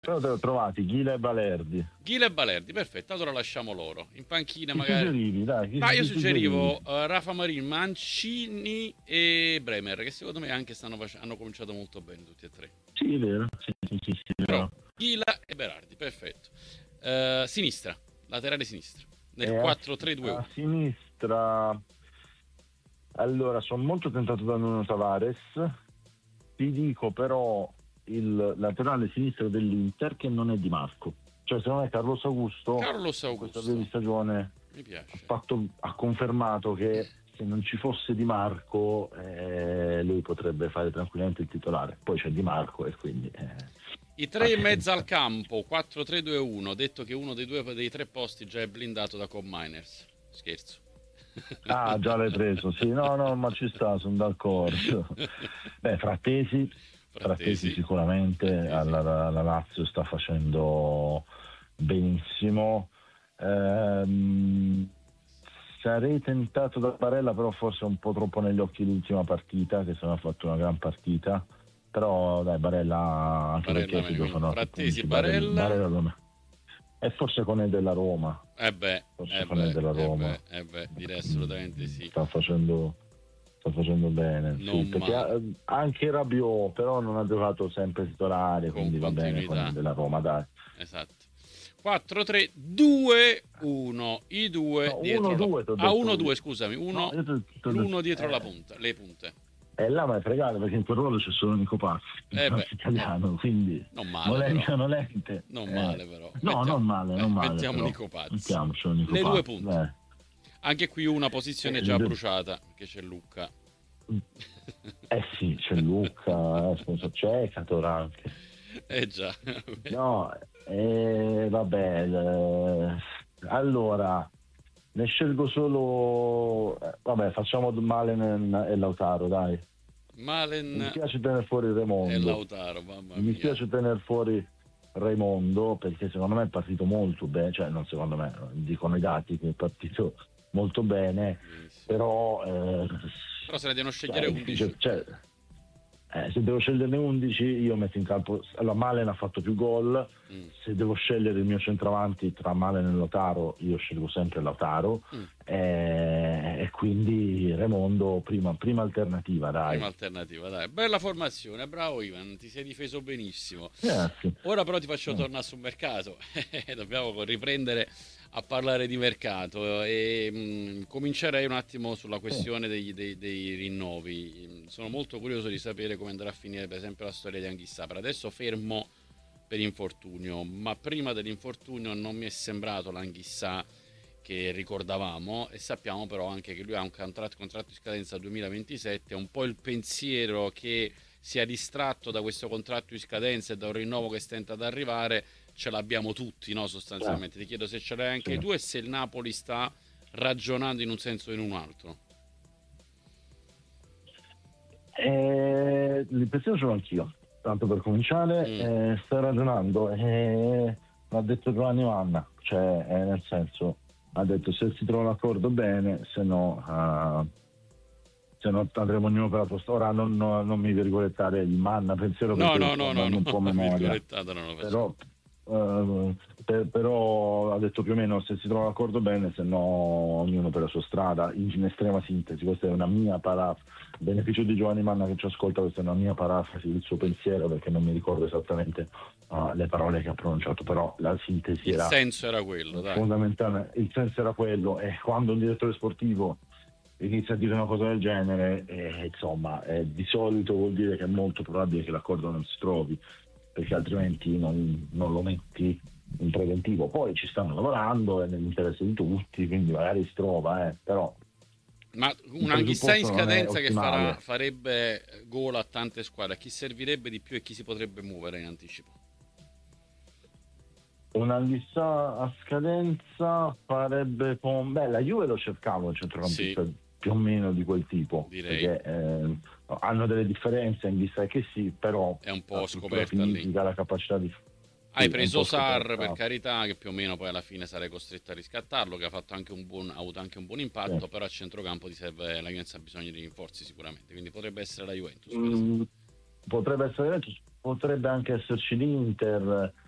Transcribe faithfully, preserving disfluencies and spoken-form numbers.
Però te l'ho trovati, Ghila e Balerdi. Ghila e Balerdi, perfetto, allora lasciamo loro. In panchina Chi magari... suggerivi, dai, chi, Ma io chi suggerivo suggerivi? uh, Rafa Marin, Mancini e Bremer, che secondo me anche stanno face- hanno cominciato molto bene tutti e tre. Sì, è vero, sì, sì, sì, sì, è Però vero. Ghila e Berardi, perfetto. Uh, sinistra, laterale sinistra, nel E a, quattro tre due a uno. sinistra, allora, sono molto tentato da Nuno Tavares. Ti dico però il laterale sinistro dell'Inter che non è Di Marco. Cioè, secondo me Carlos Augusto Carlos in questa avvio di Augusto, stagione mi ha, piace. fatto, ha confermato che se non ci fosse Di Marco eh, lui potrebbe fare tranquillamente il titolare. Poi c'è Di Marco e quindi eh, I tre in mezzo al pazienza. campo, quattro tre due uno, detto che uno dei due dei tre posti già è blindato da Cobb Miners. Scherzo. Ah, già l'hai preso, sì, no, no, ma ci sta, sono d'accordo. Beh, Frattesi, Frattesi Frattesi, sicuramente Frattesi. alla, alla Lazio sta facendo benissimo. Ehm, sarei tentato da Barella, però forse un po' troppo negli occhi l'ultima partita, che se no ha fatto una gran partita. Però dai, Barella, anche Barella perché se meglio, devo quindi fare altri Frattesi, punti, Barella, Barella. Barella lo- e forse con il della Roma, Eh beh, forse eh con il beh, della eh Roma. beh, eh beh, direi assolutamente Mm, sì. sta facendo sta facendo bene, sì, Non perché male, eh, anche Rabiot però non ha giocato sempre titolare, con quindi va bene con il continuità. della Roma, dai. Esatto. quattro tre due uno, i due No, dietro la... uno due ti ho Ah, detto uno due, io. scusami, No, uno, io ti ti ho detto l'uno dietro la eh, punta, le punte. e là mi hai fregato perché in quel ruolo c'è solo Nico Pazzi, il Eh beh, calcio eh, italiano, quindi non male però. volente o nolente. Non eh. male però. No, Mettiamo, non male, eh, non male mettiamo però. Nico Pazzi. Mettiamocelo Nico Le due Pazzi, punte. dai. Anche qui una posizione già Eh, bruciata, che c'è Lucca. eh sì, c'è Luca, eh, c'è Cator anche. Eh già. No, eh, vabbè, eh, allora ne scelgo solo, eh, vabbè, facciamo Malen e Lautaro, dai. Mi Malen spiace tenere fuori e Raimondo, Lautaro, mamma mi mia. spiace tenere fuori Raimondo perché secondo me è partito molto bene, cioè non secondo me, dicono i dati che è partito molto bene, Benissimo. però eh, Però se ne devono cioè, scegliere è undici. difficile, cioè, eh, se devo sceglierne undici io metto in campo, allora Malen ha fatto più gol, Mm, se devo scegliere il mio centravanti tra Malen e Lautaro io scelgo sempre Lautaro mm. eh, e quindi Raimondo prima, prima alternativa, Prima dai. alternativa, dai. Bella formazione, bravo Ivan, ti sei difeso benissimo. Grazie. Ora però ti faccio Eh, tornare sul mercato. Dobbiamo riprendere a parlare di mercato e mh, comincerei un attimo sulla sì. questione dei, dei- dei rinnovi. Sono molto curioso di sapere come andrà a finire, per esempio, la storia di Anghissà. Per adesso fermo per infortunio, ma prima dell'infortunio non mi è sembrato l'Anghissà che ricordavamo e sappiamo però anche che lui ha un contratto, contratto di scadenza duemilaventisette, un po' il pensiero che sia distratto da questo contratto di scadenza e da un rinnovo che stenta ad arrivare ce l'abbiamo tutti, no, Cioè, sostanzialmente. Ti chiedo se ce l'hai anche sì. tu e se il Napoli sta ragionando in un senso o in un altro. Eh, l'impressione ce l'ho anch'io, tanto per cominciare, Mm, eh, sto ragionando, eh, l'ha detto Giovanni Manna, cioè eh, nel senso, ha detto se si trova l'accordo bene, se no, eh, se no andremo ognuno per la tua strada. Ora non, non, non mi virgolettare il Manna pensiero no, perché no, sto no, no, andando no, un po' a memoria, virgolettato non lo facciamo. però, eh, per- però ha detto più o meno se si trova l'accordo bene, se no ognuno per la sua strada, in, in estrema sintesi, questa è una mia parafrasi, beneficio di Giovanni Manna che ci ascolta, questa è una mia parafrasi del suo pensiero perché non mi ricordo esattamente uh, le parole che ha pronunciato, però la sintesi Il era senso era quello, dai. fondamentale, il senso era quello e quando un direttore sportivo inizia a dire una cosa del genere, eh, insomma, eh, di solito vuol dire che è molto probabile che l'accordo non si trovi, perché altrimenti non, non lo metti in preventivo. Poi ci stanno lavorando, è nell'interesse di tutti, quindi magari si trova, eh, però Ma il un Anghissà in presupposto non è scadenza che farà, ottimale. farebbe gol a tante squadre, a chi servirebbe di più e chi si potrebbe muovere in anticipo? Una lista a scadenza farebbe con... Beh, la Juve lo cercavo, un Sì, centrocampista più o meno di quel tipo, direi. perché eh, hanno delle differenze in vista che sì, però È un la po' struttura scoperta lì. fisica, la capacità di... Hai Sì, è un preso po' Sar per scoperta. carità, che più o meno poi alla fine sarei costretto a riscattarlo, che ha, fatto anche un buon, ha avuto anche un buon Sì. impatto, però a centrocampo ti serve, la Juventus ha bisogno di rinforzi sicuramente, quindi potrebbe essere la Juventus per esempio. Mm, potrebbe essere, potrebbe anche esserci l'Inter,